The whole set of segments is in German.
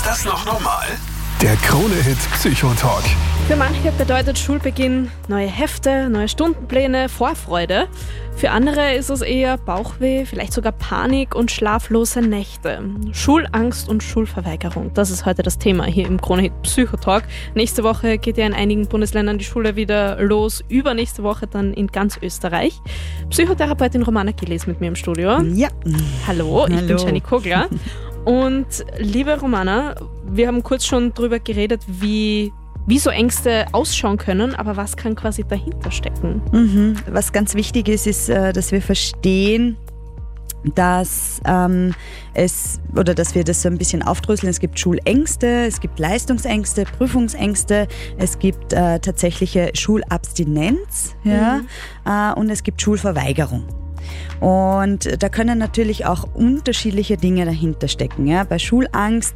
Ist das noch normal? Der Krone-Hit Psychotalk. Für manche bedeutet Schulbeginn neue Hefte, neue Stundenpläne, Vorfreude. Für andere ist es eher Bauchweh, vielleicht sogar Panik und schlaflose Nächte. Schulangst und Schulverweigerung, das ist heute das Thema hier im Krone-Hit Psychotalk. Nächste Woche geht ja in einigen Bundesländern die Schule wieder los, übernächste Woche dann in ganz Österreich. Psychotherapeutin Romana Gilli ist mit mir im Studio. Ja. Hallo, ich bin Jenny Kogler. Und liebe Romana, wir haben kurz schon drüber geredet, wie so Ängste ausschauen können, aber was kann quasi dahinter stecken? Was ganz wichtig ist, dass wir verstehen, dass dass wir das so ein bisschen aufdröseln. Es gibt Schulängste, es gibt Leistungsängste, Prüfungsängste, es gibt tatsächliche Schulabstinenz, und es gibt Schulverweigerung. Und da können natürlich auch unterschiedliche Dinge dahinter stecken. Ja? Bei Schulangst,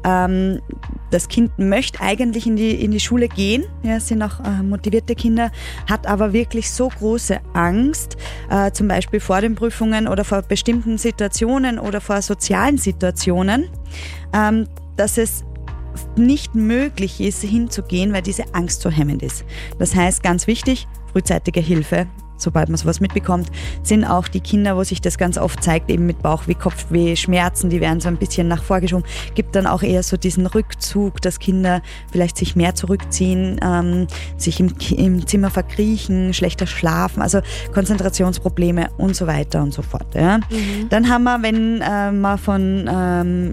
das Kind möchte eigentlich in die Schule gehen, ja, sind auch motivierte Kinder, hat aber wirklich so große Angst, zum Beispiel vor den Prüfungen oder vor bestimmten Situationen oder vor sozialen Situationen, dass es nicht möglich ist, hinzugehen, weil diese Angst so hemmend ist. Das heißt, ganz wichtig, frühzeitige Hilfe. Sobald man sowas mitbekommt, sind auch die Kinder, wo sich das ganz oft zeigt, eben mit Bauchweh, Kopfweh, Schmerzen, die werden so ein bisschen nach vorgeschoben. Gibt dann auch eher so diesen Rückzug, dass Kinder vielleicht sich mehr zurückziehen, sich im Zimmer verkriechen, schlechter schlafen, also Konzentrationsprobleme und so weiter und so fort. Ja. Dann haben wir, wenn wir von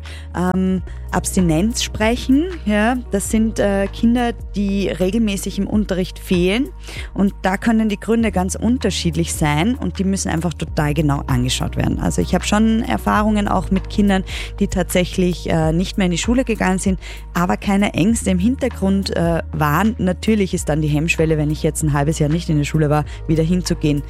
Abstinenz sprechen, ja, das sind Kinder, die regelmäßig im Unterricht fehlen, und da können die Gründe ganz unterschiedlich sein und die müssen einfach total genau angeschaut werden. Also ich habe schon Erfahrungen auch mit Kindern, die tatsächlich nicht mehr in die Schule gegangen sind, aber keine Ängste im Hintergrund waren. Natürlich ist dann die Hemmschwelle, wenn ich jetzt ein halbes Jahr nicht in der Schule war, wieder hinzugehen,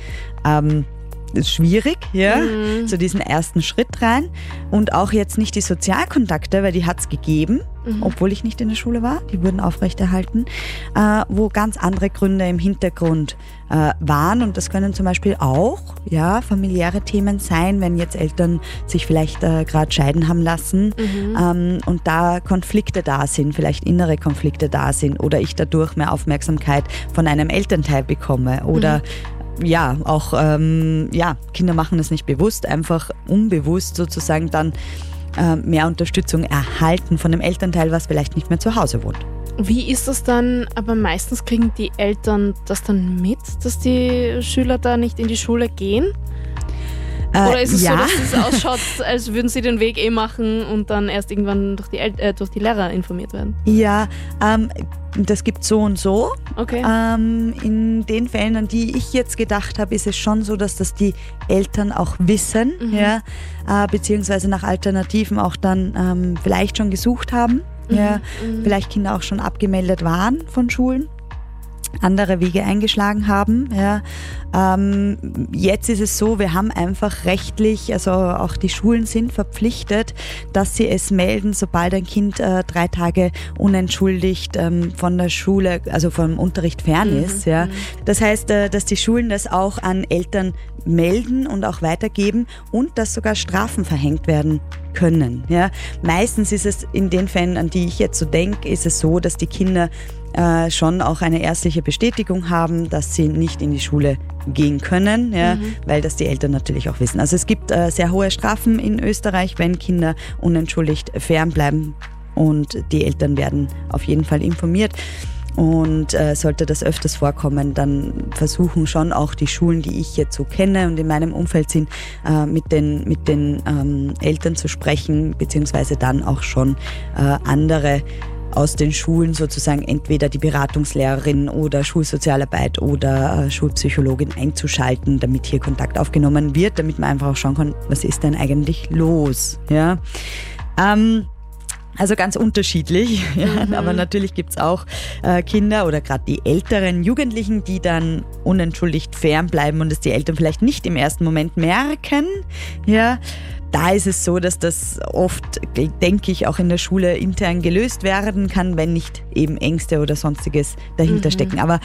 ist schwierig, ja, zu diesen ersten Schritt rein. Und auch jetzt nicht die Sozialkontakte, weil die hat es gegeben, obwohl ich nicht in der Schule war, die wurden aufrechterhalten, wo ganz andere Gründe im Hintergrund waren. Und das können zum Beispiel auch familiäre Themen sein, wenn jetzt Eltern sich vielleicht gerade scheiden haben lassen und da Konflikte da sind, vielleicht innere Konflikte da sind oder ich dadurch mehr Aufmerksamkeit von einem Elternteil bekomme oder auch Kinder machen das nicht bewusst, einfach unbewusst sozusagen dann mehr Unterstützung erhalten von dem Elternteil, was vielleicht nicht mehr zu Hause wohnt. Wie ist das dann, aber meistens kriegen die Eltern das dann mit, dass die Schüler da nicht in die Schule gehen? Oder ist es so, dass es ausschaut, als würden sie den Weg machen und dann erst irgendwann durch die Lehrer informiert werden? Ja, das gibt so und so. Okay. In den Fällen, an die ich jetzt gedacht habe, ist es schon so, dass das die Eltern auch wissen, beziehungsweise nach Alternativen auch dann vielleicht schon gesucht haben. Vielleicht Kinder auch schon abgemeldet waren von Schulen, andere Wege eingeschlagen haben. Jetzt ist es so, wir haben einfach rechtlich, also auch die Schulen sind verpflichtet, dass sie es melden, sobald ein Kind 3 Tage unentschuldigt von der Schule, also vom Unterricht fern ist. Ja. Das heißt, dass die Schulen das auch an Eltern melden und auch weitergeben und dass sogar Strafen verhängt werden können. Ja. Meistens ist es in den Fällen, an die ich jetzt so denke, ist es so, dass die Kinder schon auch eine ärztliche Bestätigung haben, dass sie nicht in die Schule gehen können, weil das die Eltern natürlich auch wissen. Also es gibt sehr hohe Strafen in Österreich, wenn Kinder unentschuldigt fernbleiben, und die Eltern werden auf jeden Fall informiert. Und sollte das öfters vorkommen, dann versuchen schon auch die Schulen, die ich jetzt so kenne und in meinem Umfeld sind, mit den Eltern zu sprechen, beziehungsweise dann auch schon andere aus den Schulen sozusagen entweder die Beratungslehrerin oder Schulsozialarbeit oder Schulpsychologin einzuschalten, damit hier Kontakt aufgenommen wird, damit man einfach auch schauen kann, was ist denn eigentlich los. Ja? Also ganz unterschiedlich, aber natürlich gibt es auch Kinder oder gerade die älteren Jugendlichen, die dann unentschuldigt fernbleiben und es die Eltern vielleicht nicht im ersten Moment merken. Ja. da ist es so, dass das oft, denke ich, auch in der Schule intern gelöst werden kann, wenn nicht eben Ängste oder Sonstiges dahinter stecken. Aber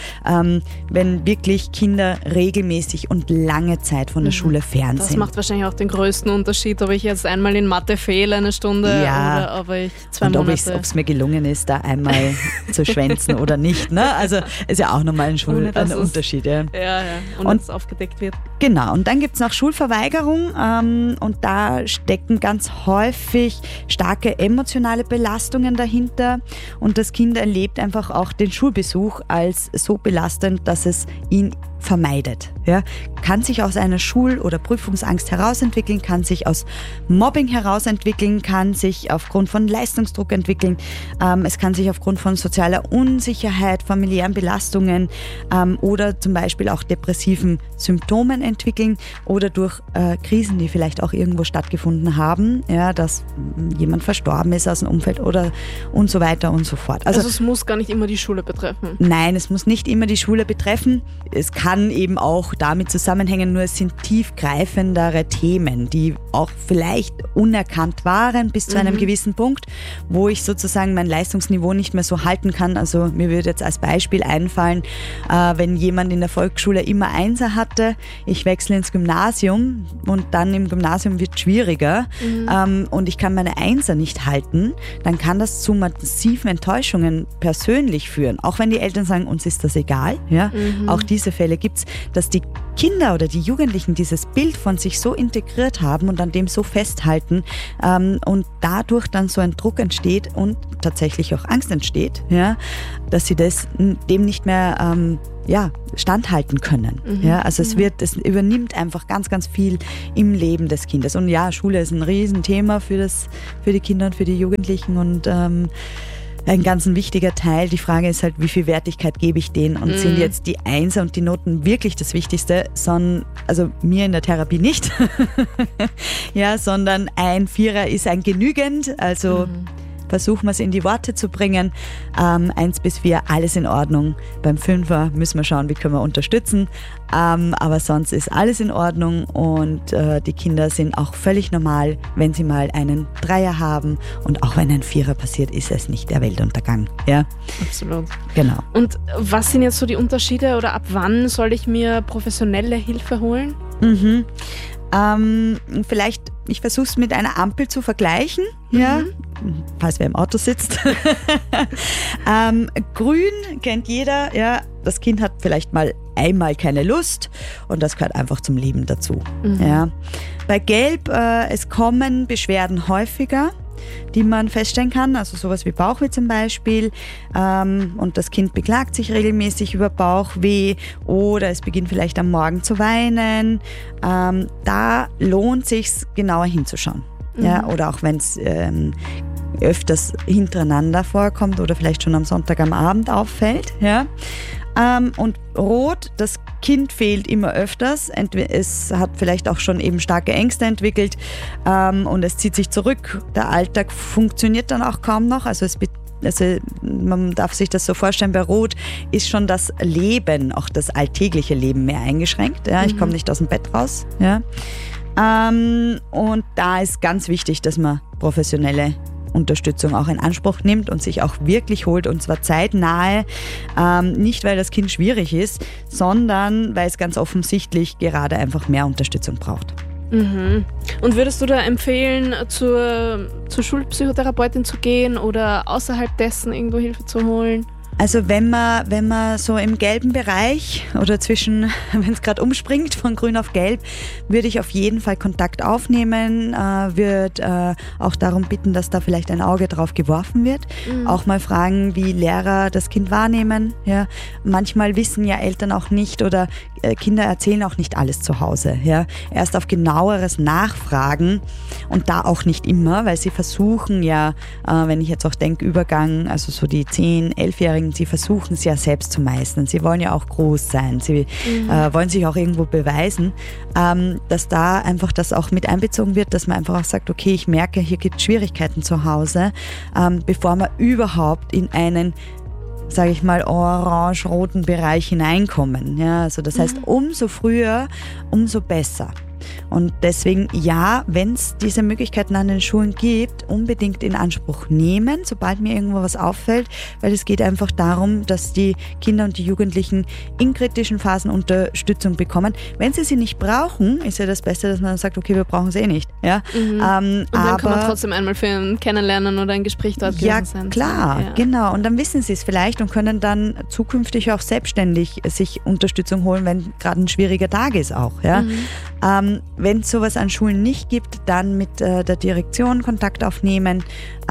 wenn wirklich Kinder regelmäßig und lange Zeit von der Schule fern sind. Das macht wahrscheinlich auch den größten Unterschied, ob ich jetzt einmal in Mathe fehle eine Stunde oder ob ich 2 Monate... Ob es mir gelungen ist, da einmal zu schwänzen oder nicht. Ne? Also ist ja auch nochmal ein Unterschied. Ja. Und es aufgedeckt wird. Genau, und dann gibt es noch Schulverweigerung und da stecken ganz häufig starke emotionale Belastungen dahinter und das Kind erlebt einfach auch den Schulbesuch als so belastend, dass es ihn vermeidet. Ja? Kann sich aus einer Schul- oder Prüfungsangst herausentwickeln, kann sich aus Mobbing herausentwickeln, kann sich aufgrund von Leistungsdruck entwickeln, es kann sich aufgrund von sozialer Unsicherheit, familiären Belastungen oder zum Beispiel auch depressiven Symptomen entwickeln oder durch Krisen, die vielleicht auch irgendwo stattgefunden haben, ja, dass jemand verstorben ist aus dem Umfeld oder und so weiter und so fort. Also es muss gar nicht immer die Schule betreffen? Nein, es muss nicht immer die Schule betreffen. Es kann eben auch damit zusammenhängen, nur es sind tiefgreifendere Themen, die auch vielleicht unerkannt waren bis zu einem gewissen Punkt, wo ich sozusagen mein Leistungsniveau nicht mehr so halten kann. Also mir würde jetzt als Beispiel einfallen, wenn jemand in der Volksschule immer Einser hatte, ich wechsle ins Gymnasium und dann im Gymnasium wird es schwieriger und ich kann meine Einser nicht halten, dann kann das zu massiven Enttäuschungen persönlich führen. Auch wenn die Eltern sagen, uns ist das egal. Ja? Auch diese Fälle gibt es, dass die Kinder oder die Jugendlichen dieses Bild von sich so integriert haben und an dem so festhalten und dadurch dann so ein Druck entsteht und tatsächlich auch Angst entsteht, ja, dass sie dem nicht mehr standhalten können. Ja, also es übernimmt einfach ganz, ganz viel im Leben des Kindes. Und ja, Schule ist ein Riesenthema für die Kinder und für die Jugendlichen und ein ganz wichtiger Teil. Die Frage ist halt, wie viel Wertigkeit gebe ich denen und sind jetzt die Einser und die Noten wirklich das Wichtigste, also mir in der Therapie nicht, ja, sondern ein Vierer ist ein genügend, also versuchen wir es in die Worte zu bringen. 1 bis 4, alles in Ordnung. Beim 5er müssen wir schauen, wie können wir unterstützen. Aber sonst ist alles in Ordnung und die Kinder sind auch völlig normal, wenn sie mal einen 3er haben. Und auch wenn ein 4er passiert, ist es nicht der Weltuntergang. Ja? Absolut. Genau. Und was sind jetzt so die Unterschiede oder ab wann soll ich mir professionelle Hilfe holen? Vielleicht, ich versuche es mit einer Ampel zu vergleichen, ja, falls wer im Auto sitzt. Grün kennt jeder, ja, das Kind hat vielleicht mal einmal keine Lust und das gehört einfach zum Leben dazu. Ja. Bei Gelb, es kommen Beschwerden häufiger, die man feststellen kann, also sowas wie Bauchweh zum Beispiel, und das Kind beklagt sich regelmäßig über Bauchweh oder es beginnt vielleicht am Morgen zu weinen. Da lohnt es sich genauer hinzuschauen. Ja, oder auch wenn es öfters hintereinander vorkommt oder vielleicht schon am Sonntag am Abend auffällt. Ja. Und Rot, das Kind fehlt immer öfters. Es hat vielleicht auch schon eben starke Ängste entwickelt und es zieht sich zurück. Der Alltag funktioniert dann auch kaum noch. Also man darf sich das so vorstellen, bei Rot ist schon das Leben, auch das alltägliche Leben mehr eingeschränkt. Ja? Ich komme nicht aus dem Bett raus. Ja? Und da ist ganz wichtig, dass man professionelle Unterstützung auch in Anspruch nimmt und sich auch wirklich holt und zwar zeitnahe, nicht weil das Kind schwierig ist, sondern weil es ganz offensichtlich gerade einfach mehr Unterstützung braucht. Und würdest du da empfehlen, zur Schulpsychotherapeutin zu gehen oder außerhalb dessen irgendwo Hilfe zu holen? Also wenn man so im gelben Bereich oder wenn es gerade umspringt von grün auf gelb, würde ich auf jeden Fall Kontakt aufnehmen, würde auch darum bitten, dass da vielleicht ein Auge drauf geworfen wird. Auch mal fragen, wie Lehrer das Kind wahrnehmen. Ja. Manchmal wissen ja Eltern auch nicht oder Kinder erzählen auch nicht alles zu Hause. Ja. Erst auf genaueres Nachfragen und da auch nicht immer, weil sie versuchen ja, wenn ich jetzt auch denke, Übergang, also so die 10-, 11-Jährigen, sie versuchen es ja selbst zu meistern. Sie wollen ja auch groß sein. Sie wollen sich auch irgendwo beweisen, dass da einfach das auch mit einbezogen wird, dass man einfach auch sagt, okay, ich merke, hier gibt es Schwierigkeiten zu Hause, bevor man überhaupt in einen, sage ich mal, orange-roten Bereich hineinkommen. Ja, also das heißt, umso früher, umso besser. Und deswegen, ja, wenn es diese Möglichkeiten an den Schulen gibt, unbedingt in Anspruch nehmen, sobald mir irgendwo was auffällt, weil es geht einfach darum, dass die Kinder und die Jugendlichen in kritischen Phasen Unterstützung bekommen. Wenn sie nicht brauchen, ist ja das Beste, dass man dann sagt, okay, wir brauchen sie nicht. Ja? Und dann kann man trotzdem einmal für ein Kennenlernen oder ein Gespräch dort gewesen sein. Ja, klar, genau. Und dann wissen sie es vielleicht und können dann zukünftig auch selbstständig sich Unterstützung holen, wenn gerade ein schwieriger Tag ist auch. Ja? Wenn es sowas an Schulen nicht gibt, dann mit der Direktion Kontakt aufnehmen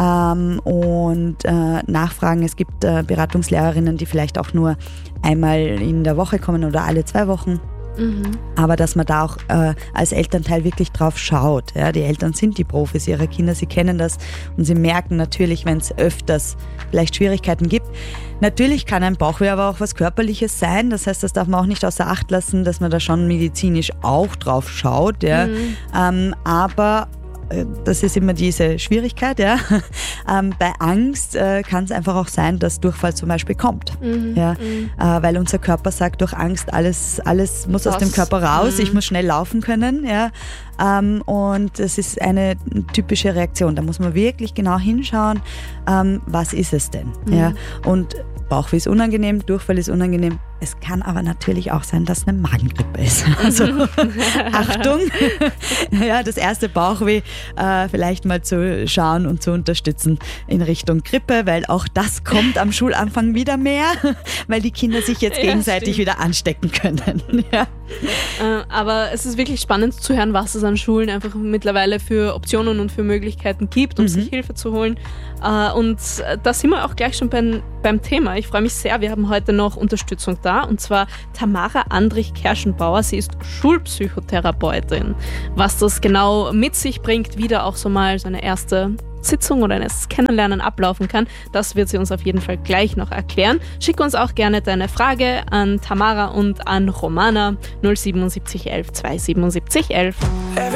und nachfragen. Es gibt Beratungslehrerinnen, die vielleicht auch nur einmal in der Woche kommen oder alle 2 Wochen. Aber dass man da auch als Elternteil wirklich drauf schaut. Ja? Die Eltern sind die Profis ihrer Kinder, sie kennen das und sie merken natürlich, wenn es öfters vielleicht Schwierigkeiten gibt. Natürlich kann ein Bauchweh aber auch was Körperliches sein, das heißt, das darf man auch nicht außer Acht lassen, dass man da schon medizinisch auch drauf schaut. Ja? Aber das ist immer diese Schwierigkeit. Ja? Bei Angst kann es einfach auch sein, dass Durchfall zum Beispiel kommt. Weil unser Körper sagt, durch Angst, alles muss aus dem Körper raus, ich muss schnell laufen können. Ja? Und das ist eine typische Reaktion. Da muss man wirklich genau hinschauen, was ist es denn? Ja? Und Bauchweh ist unangenehm, Durchfall ist unangenehm. Es kann aber natürlich auch sein, dass es eine Magengrippe ist. Also Achtung, ja, das erste Bauchweh vielleicht mal zu schauen und zu unterstützen in Richtung Grippe, weil auch das kommt am Schulanfang wieder mehr, weil die Kinder sich jetzt gegenseitig wieder anstecken können. Ja. Aber es ist wirklich spannend zu hören, was es an Schulen einfach mittlerweile für Optionen und für Möglichkeiten gibt, um sich Hilfe zu holen. Und da sind wir auch gleich schon beim Thema. Ich freue mich sehr, wir haben heute noch Unterstützung da, und zwar Tamara Andrich-Kerschenbauer. Sie ist Schulpsychotherapeutin. Was das genau mit sich bringt, wie da auch so mal so eine erste Sitzung oder ein erstes Kennenlernen ablaufen kann, das wird sie uns auf jeden Fall gleich noch erklären. Schick uns auch gerne deine Frage an Tamara und an Romana 07711 27711.